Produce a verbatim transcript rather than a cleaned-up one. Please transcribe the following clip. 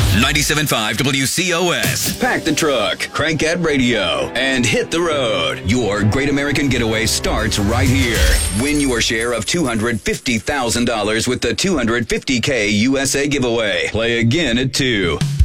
ninety-seven point five W C O S. Pack the truck, crank that radio, and hit the road. Your Great American Getaway starts right here. Win your share of two hundred fifty thousand dollars with the two hundred fifty K U S A giveaway. Play again at two.